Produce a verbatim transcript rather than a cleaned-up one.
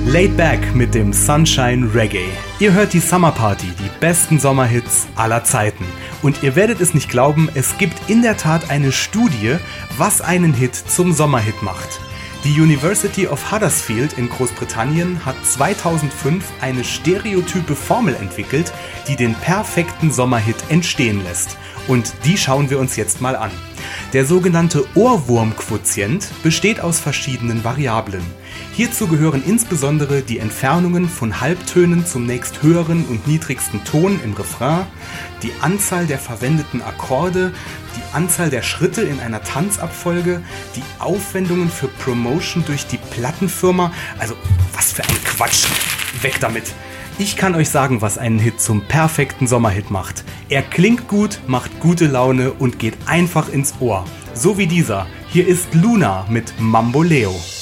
Laid Back mit dem Sunshine Reggae. Ihr hört die Summer Party, die besten Sommerhits aller Zeiten. Und ihr werdet es nicht glauben, es gibt in der Tat eine Studie, was einen Hit zum Sommerhit macht. Die University of Huddersfield in Großbritannien hat zweitausendfünf eine stereotype Formel entwickelt, die den perfekten Sommerhit entstehen lässt. Und die schauen wir uns jetzt mal an. Der sogenannte Ohrwurmquotient besteht aus verschiedenen Variablen. Hierzu gehören insbesondere die Entfernungen von Halbtönen zum nächsthöheren und niedrigsten Ton im Refrain, die Anzahl der verwendeten Akkorde, die Anzahl der Schritte in einer Tanzabfolge, die Aufwendungen für Promotion durch die Plattenfirma. Also was für ein Quatsch, weg damit! Ich kann euch sagen, was einen Hit zum perfekten Sommerhit macht. Er klingt gut, macht gute Laune und geht einfach ins Ohr. So wie dieser. Hier ist Luna mit Mamboleo.